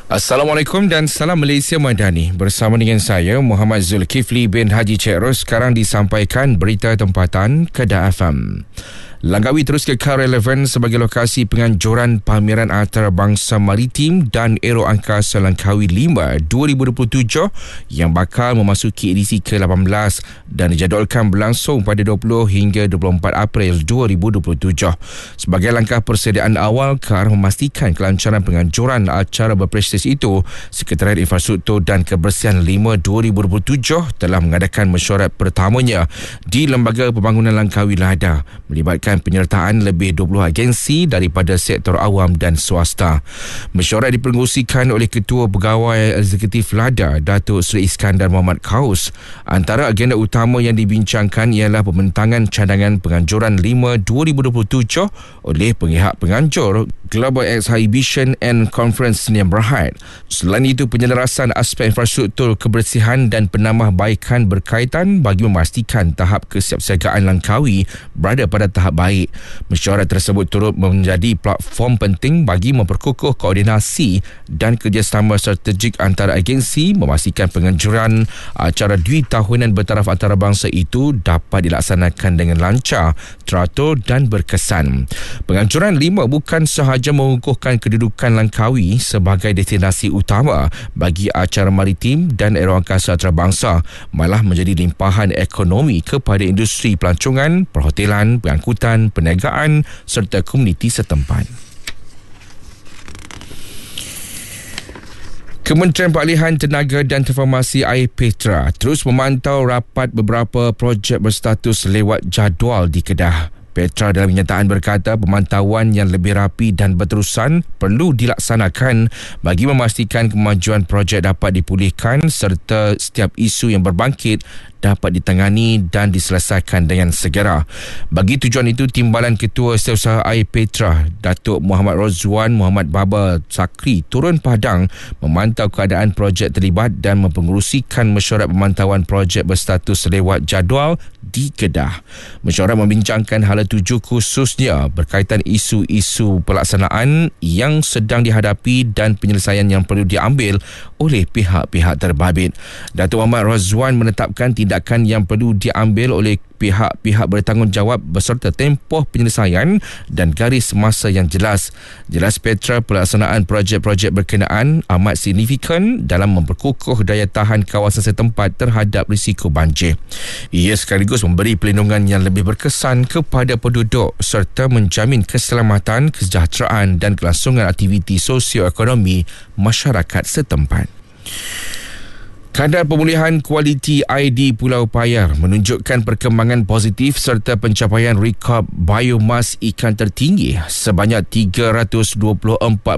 Assalamualaikum dan salam Malaysia Madani. Bersama dengan saya Muhammad Zulkifli bin Haji Cik Ros. Sekarang disampaikan berita tempatan Kedah FM. Langkawi terus kekal relevan sebagai lokasi penganjuran pameran antarabangsa maritim dan aero angkasa Langkawi 5 2027 yang bakal memasuki edisi ke-18 dan dijadualkan berlangsung pada 20 hingga 24 April 2027. Sebagai langkah persediaan awal ke arah memastikan kelancaran penganjuran acara berprestij itu, Sekretariat Infrastruktur dan Kebersihan 5 2027 telah mengadakan mesyuarat pertamanya di Lembaga Pembangunan Langkawi Lada, melibatkan penyertaan lebih 20 agensi daripada sektor awam dan swasta. Mesyuarat dipengerusikan oleh Ketua Pegawai Eksekutif Lada, Datuk Seri Iskandar Muhammad Kaus. Antara agenda utama yang dibincangkan ialah pembentangan cadangan penganjuran 5 2027 oleh pihak penganjur Global Exhibition and Conference Sdn Bhd. Selain itu, penyelarasan aspek infrastruktur kebersihan dan penambahbaikan berkaitan bagi memastikan tahap kesiapsiagaan Langkawi berada pada tahap baik. Mesyuarat tersebut turut menjadi platform penting bagi memperkukuh koordinasi dan kerjasama strategik antara agensi, memastikan penganjuran acara dui tahunan bertaraf antarabangsa itu dapat dilaksanakan dengan lancar, teratur dan berkesan. Penganjuran 5 bukan sahaja mengukuhkan kedudukan Langkawi sebagai destinasi utama bagi acara maritim dan aero angkasa antarabangsa, malah menjadi limpahan ekonomi kepada industri pelancongan, perhotelan, pengangkutan, perniagaan serta komuniti setempat. Kementerian Peralihan Tenaga dan Transformasi Air Petra terus memantau rapat beberapa projek berstatus lewat jadual di Kedah. Petra dalam kenyataan berkata pemantauan yang lebih rapi dan berterusan perlu dilaksanakan bagi memastikan kemajuan projek dapat dipulihkan serta setiap isu yang berbangkit dapat ditangani dan diselesaikan dengan segera. Bagi tujuan itu, Timbalan Ketua Setiausaha Air Petra, Datuk Muhammad Rozwan Muhammad Baba Sakri turun padang memantau keadaan projek terlibat dan mempengerusikan mesyuarat pemantauan projek berstatus lewat jadual di Kedah. Mesyuarat membincangkan hala tuju khususnya berkaitan isu-isu pelaksanaan yang sedang dihadapi dan penyelesaian yang perlu diambil oleh pihak-pihak terbabit. Datuk Muhammad Rozwan menetapkan tindakan yang perlu diambil oleh pihak-pihak bertanggungjawab beserta tempoh penyelesaian dan garis masa yang jelas. Jelas Petra, pelaksanaan projek-projek berkenaan amat signifikan dalam memperkukuh daya tahan kawasan setempat terhadap risiko banjir. Ia sekaligus memberi perlindungan yang lebih berkesan kepada penduduk serta menjamin keselamatan, kesejahteraan dan kelangsungan aktiviti sosioekonomi masyarakat setempat. Kadar pemulihan kualiti air di Pulau Payar menunjukkan perkembangan positif serta pencapaian rekod biomas ikan tertinggi sebanyak 324.22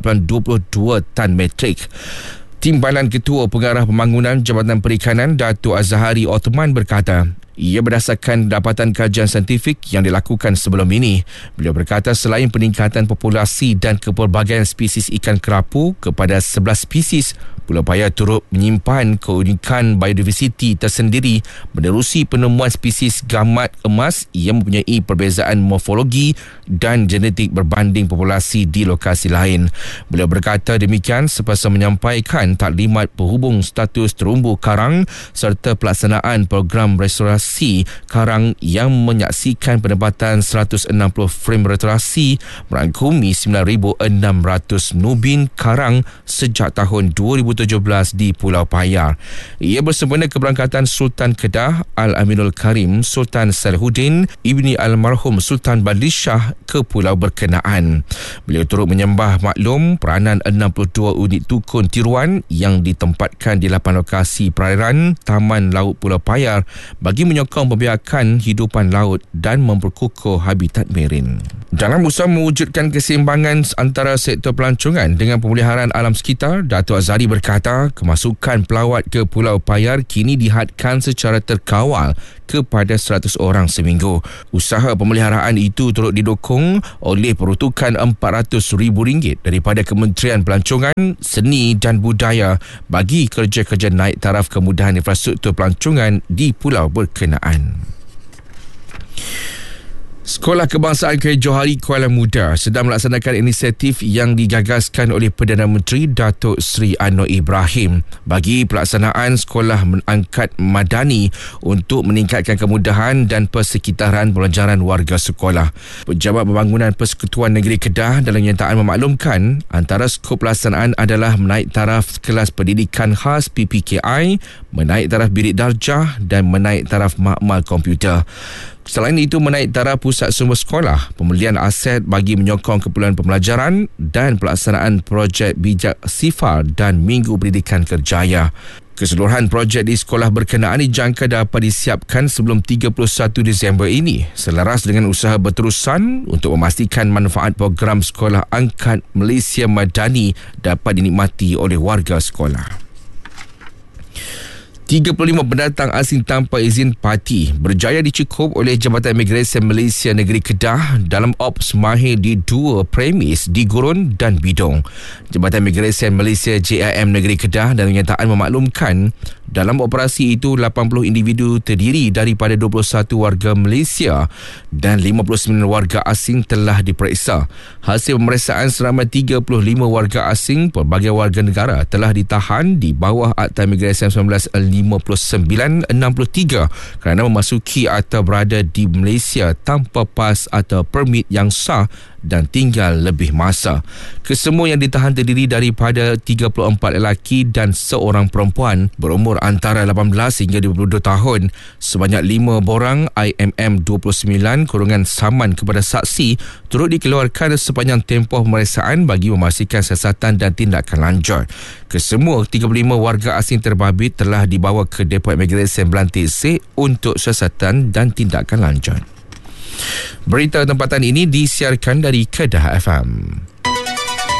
tan metrik. Timbalan Ketua Pengarah Pembangunan Jabatan Perikanan Datuk Azhari Othman berkata, ia berdasarkan dapatan kajian saintifik yang dilakukan sebelum ini. Beliau berkata selain peningkatan populasi dan kepelbagaian spesies ikan kerapu kepada 11 spesies, Pulau Payar turut menyimpan keunikan biodiversiti tersendiri menerusi penemuan spesies gamat emas yang mempunyai perbezaan morfologi dan genetik berbanding populasi di lokasi lain. Beliau berkata demikian semasa menyampaikan taklimat penghubung status terumbu karang serta pelaksanaan program restorasi karang yang menyaksikan penempatan 160 frame restorasi merangkumi 9,600 nubin karang sejak tahun 2017 di Pulau Payar. Ia bersempena keberangkatan Sultan Kedah Al-Aminul Karim Sultan Salahuddin Ibni Almarhum Sultan Badlishah ke pulau berkenaan. Beliau turut menyembah maklum peranan 62 unit tukun tiruan yang ditempatkan di 8 lokasi perairan Taman Laut Pulau Payar bagi menyokong pembiakan hidupan laut dan memperkukuh habitat marin. Dalam usaha mewujudkan keseimbangan antara sektor pelancongan dengan pemeliharaan alam sekitar, Datuk Azhari berkata kemasukan pelawat ke Pulau Payar kini dihadkan secara terkawal kepada 100 orang seminggu. Usaha pemeliharaan itu turut didukung oleh peruntukan RM400,000 daripada Kementerian Pelancongan, Seni dan Budaya bagi kerja-kerja naik taraf kemudahan infrastruktur pelancongan di pulau berkenaan. Sekolah Kebangsaan K. Johari Kuala Muda sedang melaksanakan inisiatif yang digagaskan oleh Perdana Menteri Datuk Seri Anwar Ibrahim bagi pelaksanaan sekolah angkat madani untuk meningkatkan kemudahan dan persekitaran pelajaran warga sekolah. Pejabat Pembangunan Persekutuan Negeri Kedah dalam kenyataan memaklumkan antara skop pelaksanaan adalah menaik taraf kelas pendidikan khas PPKI, menaik taraf bilik darjah dan menaik taraf makmal komputer. Selain itu, menaik taraf pusat sumber sekolah, pembelian aset bagi menyokong keperluan pembelajaran dan pelaksanaan projek bijak sifar dan Minggu Pendidikan Kerjaya. Keseluruhan projek di sekolah berkenaan dijangka dapat disiapkan sebelum 31 Disember ini, selaras dengan usaha berterusan untuk memastikan manfaat program Sekolah Angkat Malaysia Madani dapat dinikmati oleh warga sekolah. 35 pendatang asing tanpa izin parti berjaya dicekup oleh Jabatan Imigresen Malaysia Negeri Kedah dalam ops mahir di dua premis di Gurun dan Bidong. Jabatan Imigresen Malaysia JIM Negeri Kedah dalam kenyataan memaklumkan dalam operasi itu 80 individu terdiri daripada 21 warga Malaysia dan 59 warga asing telah diperiksa. Hasil pemeriksaan seramai 35 warga asing pelbagai warga negara telah ditahan di bawah Akta Imigresen 1959-63 kerana memasuki atau berada di Malaysia tanpa pas atau permit yang sah dan tinggal lebih masa. Kesemua yang ditahan terdiri daripada 34 lelaki dan seorang perempuan berumur antara 18 hingga 22 tahun. Sebanyak 5 borang IMM 29 kurungan saman kepada saksi turut dikeluarkan sepanjang tempoh pemeriksaan bagi memastikan siasatan dan tindakan lanjut. Kesemua 35 warga asing terbabit telah dibawa ke Depo Imigresen Belantik C untuk siasatan dan tindakan lanjut. Berita tempatan ini disiarkan dari Kedah FM.